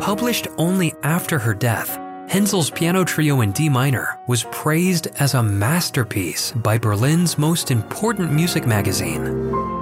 published only after her death, Hensel's Piano Trio in D minor was praised as a masterpiece by Berlin's most important music magazine.